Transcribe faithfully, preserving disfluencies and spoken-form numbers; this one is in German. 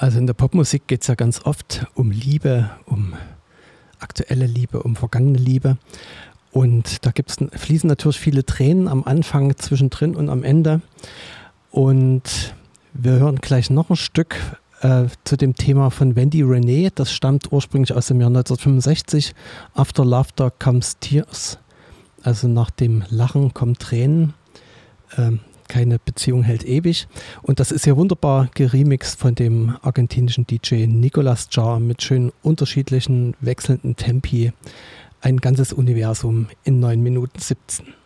Also in der Popmusik geht es ja ganz oft um Liebe, um aktuelle Liebe, um vergangene Liebe. Und da gibt's, fließen natürlich viele Tränen am Anfang, zwischendrin und am Ende. Und wir hören gleich noch ein Stück äh, zu dem Thema von Wendy Renee. Das stammt ursprünglich aus dem Jahr neunzehnhundertfünfundsechzig. After Laughter comes Tears. Also nach dem Lachen kommen Tränen. Ähm, keine Beziehung hält ewig. Und das ist ja wunderbar geremixed von dem argentinischen D J Nicolas Jar mit schön unterschiedlichen wechselnden Tempi. Ein ganzes Universum in neun Minuten siebzehn.